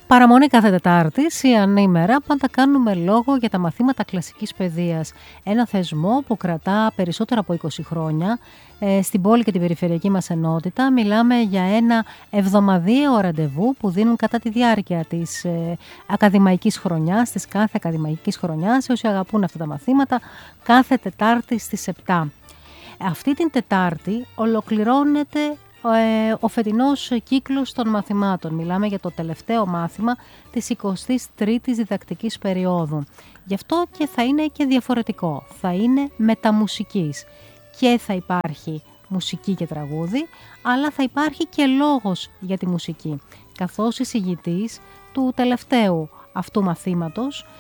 Παραμονή κάθε Τετάρτης ή ανήμερα πάντα κάνουμε λόγο για τα μαθήματα κλασικής παιδείας. Ένα θεσμό που κρατά περισσότερα από 20 χρόνια στην πόλη και την περιφερειακή μας ενότητα. Μιλάμε για ένα εβδομαδιαίο ραντεβού που δίνουν κατά τη διάρκεια της ακαδημαϊκής χρονιάς, της κάθε ακαδημαϊκής χρονιάς, όσοι αγαπούν αυτά τα μαθήματα, κάθε Τετάρτη στις 7. Αυτή την Τετάρτη ολοκληρώνεται ο φετινός κύκλος των μαθημάτων. Μιλάμε για το τελευταίο μάθημα της 23ης διδακτικής περίοδου. Γι' αυτό και θα είναι και διαφορετικό. Θα είναι μεταμουσικής και θα υπάρχει μουσική και τραγούδι, αλλά θα υπάρχει και λόγος για τη μουσική, καθώς εισηγητής του τελευταίου αυτού μαθήματος